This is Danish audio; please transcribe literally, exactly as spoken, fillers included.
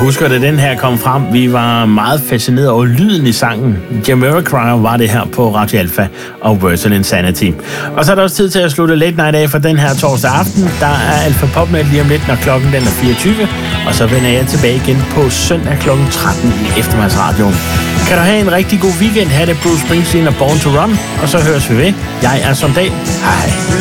husker, da den her kom frem, vi var meget fascineret over lyden i sangen. Jamiroquai var det her på Radio Alpha og Virtual Insanity. Og så er der også tid til at slutte Late Night af for den her torsdag aften. Der er Alpha Pop med lige om lidt, når klokken den er fireogtyve. Og så vender jeg tilbage igen på søndag klokken tretten i eftermiddagsradioen. Kan du have en rigtig god weekend. Ha' det Bruce Springsteen og Born to Run. Og så høres vi ved. Jeg er Sondal. Hej.